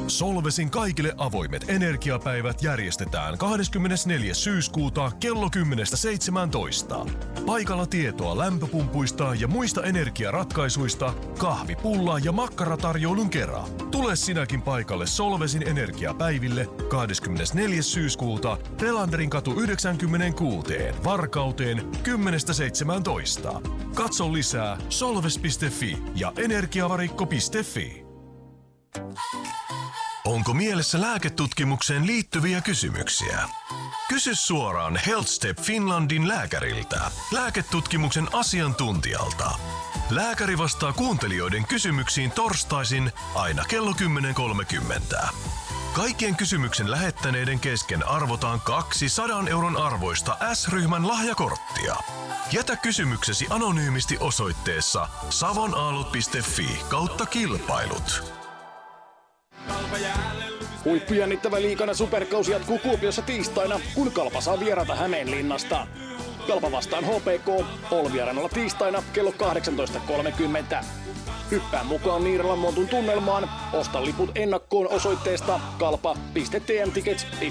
Solvesin kaikille avoimet energiapäivät järjestetään 24. syyskuuta kello 10.17. Paikalla tietoa lämpöpumpuista ja muista energiaratkaisuista, kahvipulla ja makkaratarjoulun kera. Tule sinäkin paikalle Solvesin energiapäiville 24. syyskuuta Relanderin katu 96 Varkauteen 10.17. Katso lisää solves.fi ja energiavarikko.fi. Onko mielessä lääketutkimukseen liittyviä kysymyksiä? Kysy suoraan HealthStep Finlandin lääkäriltä, lääketutkimuksen asiantuntijalta. Lääkäri vastaa kuuntelijoiden kysymyksiin torstaisin aina kello 10.30. Kaikkien kysymyksen lähettäneiden kesken arvotaan 200 euron arvoista S-ryhmän lahjakorttia. Jätä kysymyksesi anonyymisti osoitteessa savonaalut.fi/kilpailut. Huippujännittävä liigan superkausi jatkuu Kuopiossa tiistaina, kun Kalpa saa vierata Hämeenlinnasta. Kalpa vastaan HPK Olviarannalla tiistaina kello 18.30. Hyppää mukaan Niiralan Montun tunnelmaan. Osta liput ennakkoon osoitteesta kalpa.tmtickets.fi.